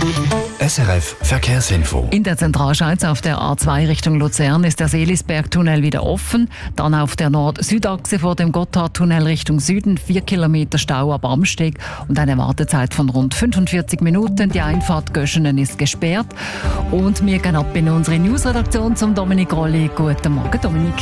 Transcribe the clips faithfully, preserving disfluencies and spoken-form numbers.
S R F Verkehrsinfo. In der Zentralschweiz auf der A zwei Richtung Luzern ist der Seelisberg-Tunnel wieder offen. Dann auf der Nord-Süd-Achse vor dem Gotthardtunnel Richtung Süden vier Kilometer Stau ab Amsteg und eine Wartezeit von rund fünfundvierzig Minuten. Die Einfahrt Göschenen ist gesperrt. Und wir gehen ab in unsere Newsredaktion zum Dominik Rolli. Guten Morgen, Dominik.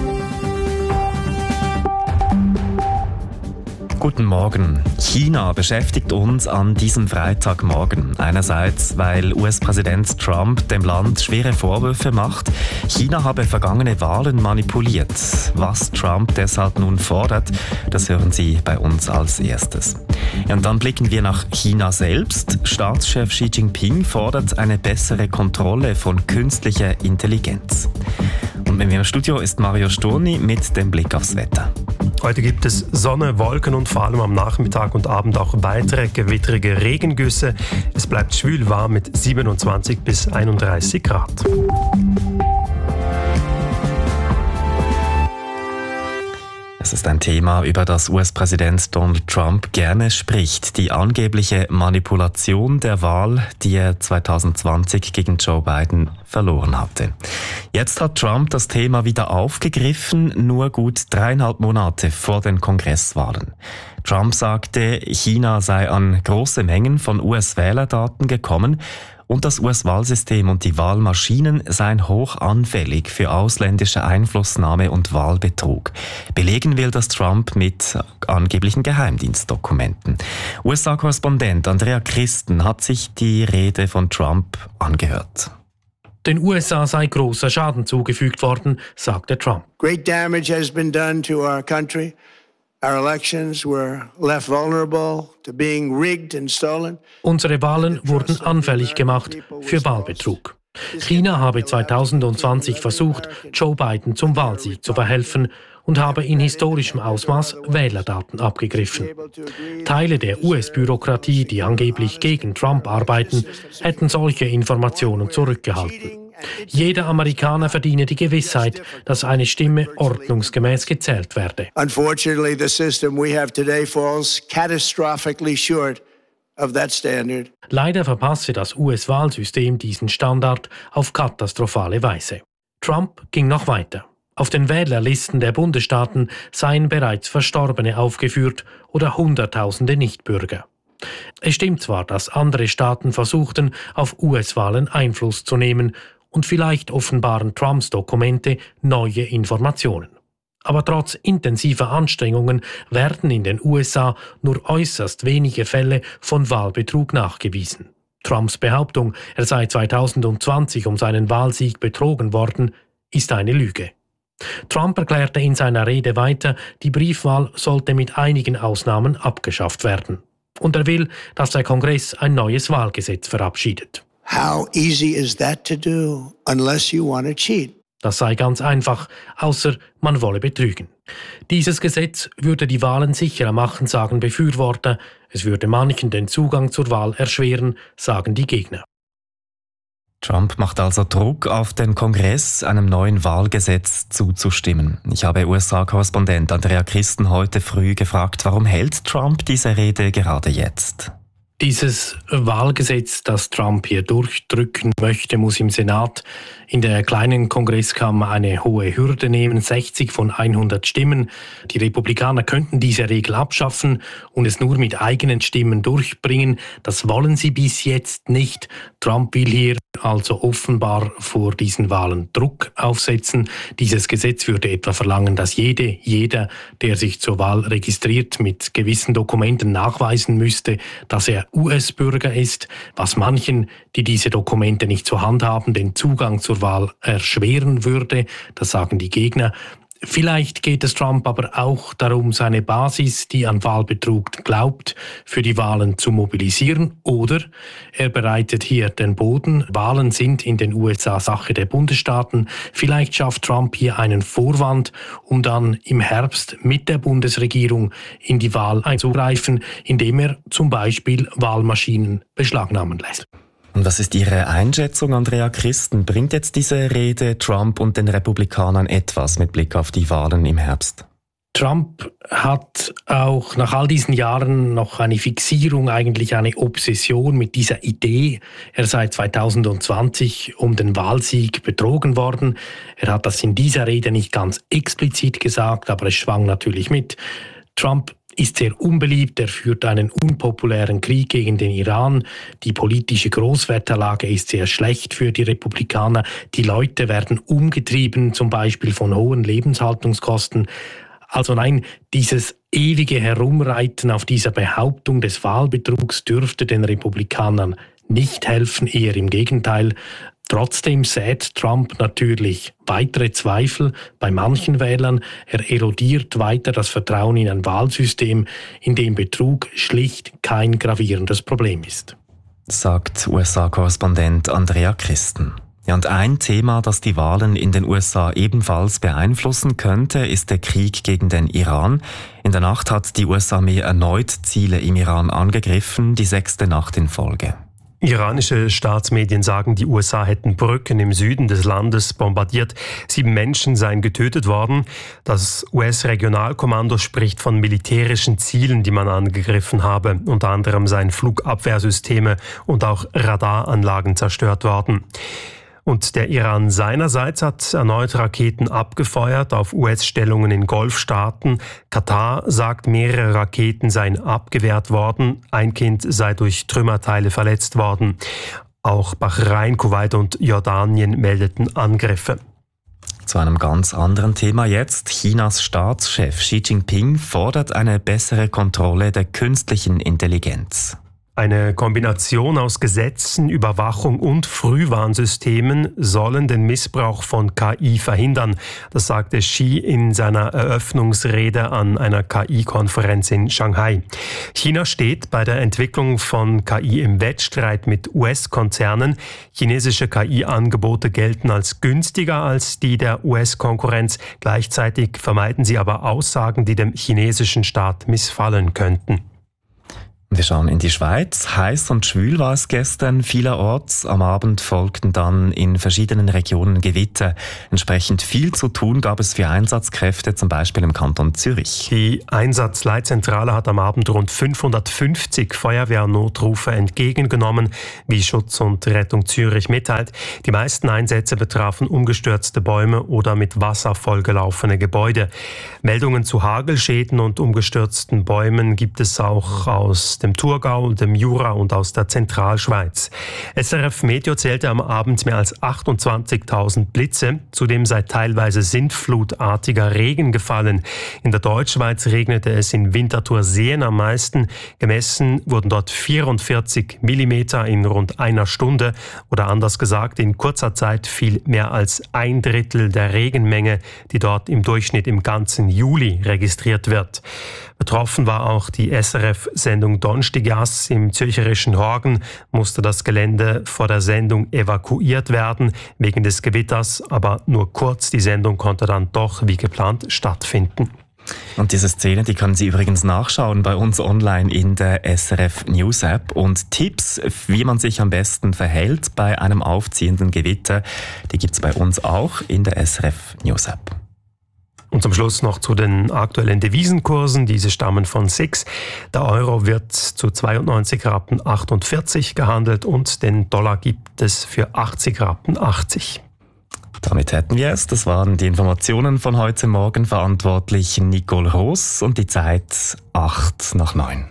Guten Morgen. China beschäftigt uns an diesem Freitagmorgen. Einerseits, weil U S-Präsident Trump dem Land schwere Vorwürfe macht, China habe vergangene Wahlen manipuliert. Was Trump deshalb nun fordert, das hören Sie bei uns als erstes. Und dann blicken wir nach China selbst. Staatschef Xi Jinping fordert eine bessere Kontrolle von künstlicher Intelligenz. Und mit mir im Studio ist Mario Sturni mit dem Blick aufs Wetter. Heute gibt es Sonne, Wolken und vor allem am Nachmittag und Abend auch weitere gewittrige Regengüsse. Es bleibt schwül warm mit siebenundzwanzig bis einunddreißig Grad. Das ist ein Thema, über das U S-Präsident Donald Trump gerne spricht. Die angebliche Manipulation der Wahl, die er zweitausendzwanzig gegen Joe Biden verloren hatte. Jetzt hat Trump das Thema wieder aufgegriffen, nur gut dreieinhalb Monate vor den Kongresswahlen. Trump sagte, China sei an große Mengen von U S-Wählerdaten gekommen und das U S-Wahlsystem und die Wahlmaschinen seien hoch anfällig für ausländische Einflussnahme und Wahlbetrug. Belegen will das Trump mit angeblichen Geheimdienstdokumenten. U S A-Korrespondent Andrea Christen hat sich die Rede von Trump angehört. Den U S A sei großer Schaden zugefügt worden, sagte Trump. Great damage has been done to our country. Our elections were left vulnerable to being rigged and stolen. Unsere Wahlen wurden anfällig gemacht für Wahlbetrug. China habe zweitausendzwanzig versucht, Joe Biden zum Wahlsieg zu verhelfen und habe in historischem Ausmaß Wählerdaten abgegriffen. Teile der U S-Bürokratie, die angeblich gegen Trump arbeiten, hätten solche Informationen zurückgehalten. Jeder Amerikaner verdiene die Gewissheit, dass eine Stimme ordnungsgemäß gezählt werde. Unfortunately, the system we have today falls catastrophically short of that standard. Leider verpasse das U S-Wahlsystem diesen Standard auf katastrophale Weise. Trump ging noch weiter. Auf den Wählerlisten der Bundesstaaten seien bereits Verstorbene aufgeführt oder Hunderttausende Nichtbürger. Es stimmt zwar, dass andere Staaten versuchten, auf U S-Wahlen Einfluss zu nehmen, und vielleicht offenbaren Trumps Dokumente neue Informationen. Aber trotz intensiver Anstrengungen werden in den U S A nur äußerst wenige Fälle von Wahlbetrug nachgewiesen. Trumps Behauptung, er sei zweitausendzwanzig um seinen Wahlsieg betrogen worden, ist eine Lüge. Trump erklärte in seiner Rede weiter, die Briefwahl sollte mit einigen Ausnahmen abgeschafft werden. Und er will, dass der Kongress ein neues Wahlgesetz verabschiedet. How easy is that to do unless you want to cheat? Das sei ganz einfach, außer man wolle betrügen. Dieses Gesetz würde die Wahlen sicherer machen, sagen Befürworter. Es würde manchen den Zugang zur Wahl erschweren, sagen die Gegner. Trump macht also Druck auf den Kongress, einem neuen Wahlgesetz zuzustimmen. Ich habe U S A-Korrespondent Andrea Christen heute früh gefragt, warum hält Trump diese Rede gerade jetzt? Dieses Wahlgesetz, das Trump hier durchdrücken möchte, muss im Senat in der kleinen Kongresskammer eine hohe Hürde nehmen, sechzig von hundert Stimmen. Die Republikaner könnten diese Regel abschaffen und es nur mit eigenen Stimmen durchbringen. Das wollen sie bis jetzt nicht. Trump will hier also offenbar vor diesen Wahlen Druck aufsetzen. Dieses Gesetz würde etwa verlangen, dass jede, jeder, der sich zur Wahl registriert, mit gewissen Dokumenten nachweisen müsste, dass er U S-Bürger ist, was manchen, die diese Dokumente nicht zur Hand haben, den Zugang zur Wahl erschweren würde. Das sagen die Gegner. Vielleicht geht es Trump aber auch darum, seine Basis, die an Wahlbetrug glaubt, für die Wahlen zu mobilisieren. Oder er bereitet hier den Boden. Wahlen sind in den U S A Sache der Bundesstaaten. Vielleicht schafft Trump hier einen Vorwand, um dann im Herbst mit der Bundesregierung in die Wahl einzugreifen, indem er zum Beispiel Wahlmaschinen beschlagnahmen lässt. Und was ist Ihre Einschätzung, Andrea Christen? Bringt jetzt diese Rede Trump und den Republikanern etwas mit Blick auf die Wahlen im Herbst? Trump hat auch nach all diesen Jahren noch eine Fixierung, eigentlich eine Obsession mit dieser Idee. Er sei zweitausendzwanzig um den Wahlsieg betrogen worden. Er hat das in dieser Rede nicht ganz explizit gesagt, aber es schwang natürlich mit. Trump ist sehr unbeliebt, er führt einen unpopulären Krieg gegen den Iran. Die politische Großwetterlage ist sehr schlecht für die Republikaner. Die Leute werden umgetrieben, zum Beispiel von hohen Lebenshaltungskosten. Also nein, dieses ewige Herumreiten auf dieser Behauptung des Wahlbetrugs dürfte den Republikanern nicht helfen, eher im Gegenteil. Trotzdem sät Trump natürlich weitere Zweifel bei manchen Wählern. Er erodiert weiter das Vertrauen in ein Wahlsystem, in dem Betrug schlicht kein gravierendes Problem ist. Sagt U S A-Korrespondent Andrea Christen. Ja, und ein Thema, das die Wahlen in den U S A ebenfalls beeinflussen könnte, ist der Krieg gegen den Iran. In der Nacht hat die U S-Armee erneut Ziele im Iran angegriffen, die sechste Nacht in Folge. Iranische Staatsmedien sagen, die U S A hätten Brücken im Süden des Landes bombardiert. Sieben Menschen seien getötet worden. Das U S-Regionalkommando spricht von militärischen Zielen, die man angegriffen habe. Unter anderem seien Flugabwehrsysteme und auch Radaranlagen zerstört worden. Und der Iran seinerseits hat erneut Raketen abgefeuert auf U S-Stellungen in Golfstaaten. Katar sagt, mehrere Raketen seien abgewehrt worden. Ein Kind sei durch Trümmerteile verletzt worden. Auch Bahrain, Kuwait und Jordanien meldeten Angriffe. Zu einem ganz anderen Thema jetzt. Chinas Staatschef Xi Jinping fordert eine bessere Kontrolle der künstlichen Intelligenz. Eine Kombination aus Gesetzen, Überwachung und Frühwarnsystemen sollen den Missbrauch von K I verhindern. Das sagte Xi in seiner Eröffnungsrede an einer K I-Konferenz in Shanghai. China steht bei der Entwicklung von K I im Wettstreit mit U S-Konzernen. Chinesische K I-Angebote gelten als günstiger als die der U S-Konkurrenz. Gleichzeitig vermeiden sie aber Aussagen, die dem chinesischen Staat missfallen könnten. Wir schauen in die Schweiz. Heiß und schwül war es gestern vielerorts. Am Abend folgten dann in verschiedenen Regionen Gewitter. Entsprechend viel zu tun gab es für Einsatzkräfte, zum Beispiel im Kanton Zürich. Die Einsatzleitzentrale hat am Abend rund fünfhundertfünfzig Feuerwehrnotrufe entgegengenommen, wie Schutz und Rettung Zürich mitteilt. Die meisten Einsätze betrafen umgestürzte Bäume oder mit Wasser vollgelaufene Gebäude. Meldungen zu Hagelschäden und umgestürzten Bäumen gibt es auch aus dem Thurgau, dem Jura und aus der Zentralschweiz. S R F Meteo zählte am Abend mehr als achtundzwanzigtausend Blitze. Zudem sei teilweise sintflutartiger Regen gefallen. In der Deutschschweiz regnete es in Winterthur-Seen am meisten. Gemessen wurden dort vierundvierzig Millimeter in rund einer Stunde. Oder anders gesagt, in kurzer Zeit fiel mehr als ein Drittel der Regenmenge, die dort im Durchschnitt im ganzen Juli registriert wird. Betroffen war auch die S R F-Sendung Donstigas im zürcherischen Horgen, musste das Gelände vor der Sendung evakuiert werden, wegen des Gewitters, aber nur kurz. Die Sendung konnte dann doch wie geplant stattfinden. Und diese Szene, die können Sie übrigens nachschauen bei uns online in der S R F News App. Und Tipps, wie man sich am besten verhält bei einem aufziehenden Gewitter, die gibt's bei uns auch in der S R F News App. Und zum Schluss noch zu den aktuellen Devisenkursen. Diese stammen von S I X. Der Euro wird zu zweiundneunzig Rappen achtundvierzig gehandelt und den Dollar gibt es für achtzig Rappen achtzig. Damit hätten wir es. Das waren die Informationen von heute Morgen. Verantwortlich Nicole Ross und die Zeit acht nach neun.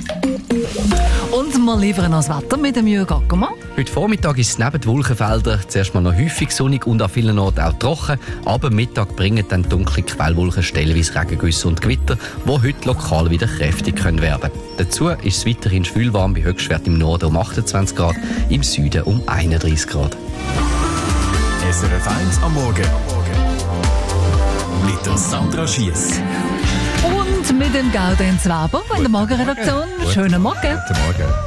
Und wir liefern noch das Wetter mit dem Jürgen Ackermann. Heute Vormittag ist es neben den Wolkenfeldern zuerst mal noch häufig sonnig und an vielen Orten auch trocken. Aber am Mittag bringen dann dunkle Quellwolken stellenweise Regengüsse und Gewitter, die heute lokal wieder kräftig können werden. Dazu ist es weiterhin schwül warm, bei Höchstwert im Norden um achtundzwanzig Grad, im Süden um einunddreißig Grad. S R F eins am Morgen. Mit der Sandra Schiess. Und mit dem Gaudenz Weber in der Morgenredaktion. Schönen Morgen. Guten Morgen.